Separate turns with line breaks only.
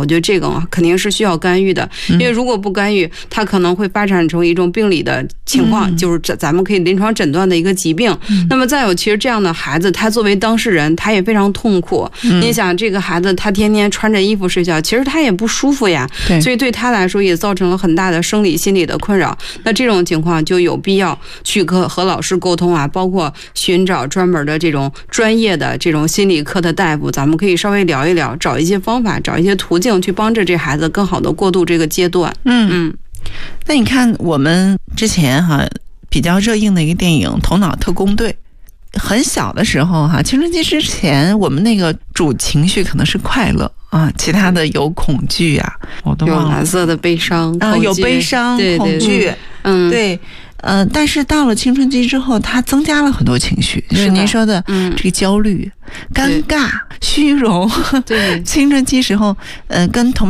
我觉得这个肯定是需要干预的，因为如果不干预，它可能会发展成一种病理的情况，就是咱们可以临床诊断的一个疾病。那么再有，其实这样的孩子，他作为当事人，他也非常痛苦。你想，这个孩子他天天穿着衣服睡觉，其实他也不舒服呀，所以对他来说也造成了很大的生理心理的困扰。那这种情况就有必要去和老师沟通啊，包括寻找专门的这种专业的这种心理科的大夫，咱们可以稍微聊一聊，找一些方法，找一些途径去帮着这孩子更好的过渡这个阶段。
那你看我们之前比较热映的一个电影《头脑特工队》，很小的时候青春期之前，我们那个主情绪可能是快乐啊，其他的有恐惧啊，我都忘了，
有蓝色的悲伤啊，
有悲伤、恐惧，对。但是到了青春期之后，它增加了很多情绪，就是您说的这个焦虑、尴尬、虚荣。对，青春期时候，跟同